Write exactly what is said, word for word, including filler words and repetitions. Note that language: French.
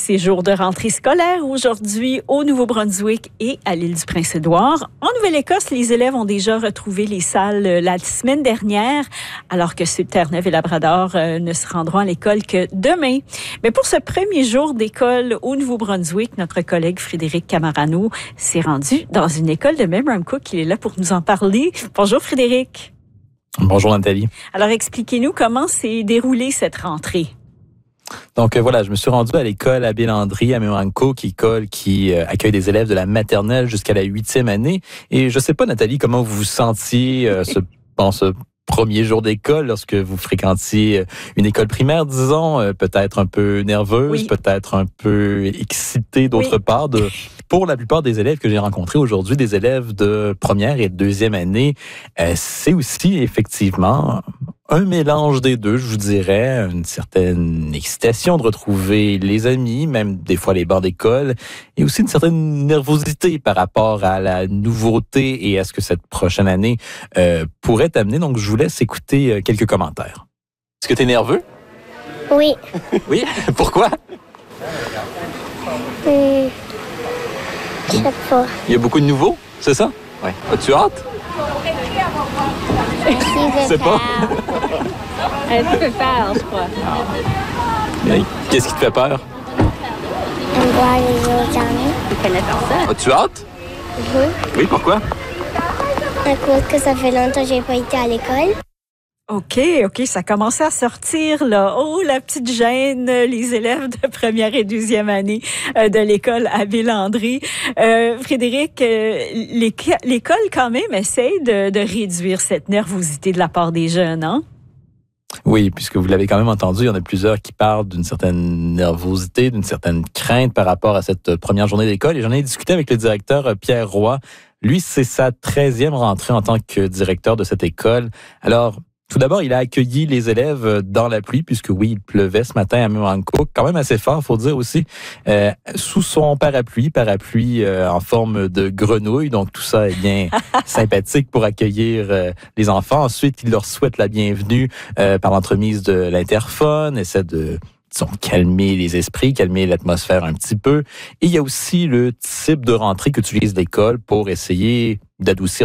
C'est jour de rentrée scolaire aujourd'hui au Nouveau-Brunswick et à l'île du Prince-Édouard. En Nouvelle-Écosse, les élèves ont déjà retrouvé les salles la semaine dernière, alors que ceux de Terre-Neuve et Labrador euh, ne se rendront à l'école que demain. Mais pour ce premier jour d'école au Nouveau-Brunswick, notre collègue Frédéric Camarano s'est rendu dans une école de Memramcook. Il est là pour nous en parler. Bonjour Frédéric. Bonjour Nathalie. Alors expliquez-nous comment s'est déroulée cette rentrée. Donc euh, voilà, je me suis rendu à l'école Abbé Landry à Memramcook, école qui euh, accueille des élèves de la maternelle jusqu'à la huitième année. Et je sais pas Nathalie, comment vous vous sentiez euh, ce, bon, ce premier jour d'école lorsque vous fréquentiez une école primaire, disons, euh, peut-être un peu nerveuse, Oui. peut-être un peu excitée d'autre Oui. part. De, pour la plupart des élèves que j'ai rencontrés aujourd'hui, des élèves de première et de deuxième année, euh, c'est aussi effectivement un mélange des deux, je vous dirais, une certaine excitation de retrouver les amis, même des fois les bancs d'école, et aussi une certaine nervosité par rapport à la nouveauté et à ce que cette prochaine année euh, pourrait amener. Donc, je vous laisse écouter euh, quelques commentaires. Est-ce que tu es nerveux? Oui. Oui? Pourquoi? Hum, je sais pas. Il y a beaucoup de nouveaux, c'est ça? Oui. As-tu hâte? C'est pas. Un peu peur, je crois. Mais qu'est-ce qui te fait peur? On voit les autres amis. Tu connais personne? As-tu hâte? Oui. Oui, pourquoi? À cause que ça fait longtemps que j'ai pas été à l'école. OK, OK, ça commençait à sortir, là. Oh, la petite gêne, les élèves de première et deuxième année euh, de l'école Abbé Landry. Euh, Frédéric, euh, l'éc- l'école, quand même, essaye de, de réduire cette nervosité de la part des jeunes, hein? Oui, puisque vous l'avez quand même entendu, il y en a plusieurs qui parlent d'une certaine nervosité, d'une certaine crainte par rapport à cette première journée d'école. Et j'en ai discuté avec le directeur Pierre Roy. Lui, c'est sa treizième rentrée en tant que directeur de cette école. Alors, tout d'abord, il a accueilli les élèves dans la pluie, puisque oui, il pleuvait ce matin à Memramcook, quand même assez fort, faut dire aussi, euh, sous son parapluie, parapluie euh, en forme de grenouille. Donc tout ça est bien sympathique pour accueillir euh, les enfants. Ensuite, il leur souhaite la bienvenue euh, par l'entremise de l'interphone, essaie de disons, calmer les esprits, calmer l'atmosphère un petit peu. Et il y a aussi le type de rentrée qu'utilise l'école pour essayer d'adoucir